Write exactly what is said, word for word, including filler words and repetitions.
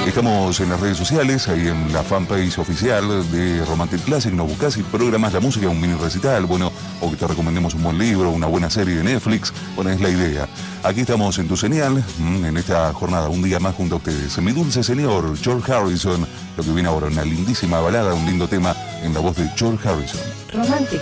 Estamos en las redes sociales, ahí en la fanpage oficial de Romantic Classic. Nos buscás y programas la música, un mini recital, bueno, o que te recomendemos un buen libro, una buena serie de Netflix. Bueno, es la idea. Aquí estamos en tu señal, en esta jornada, un día más junto a ustedes. Mi dulce señor, George Harrison, lo que viene ahora, una lindísima balada, un lindo tema en la voz de George Harrison. Romantic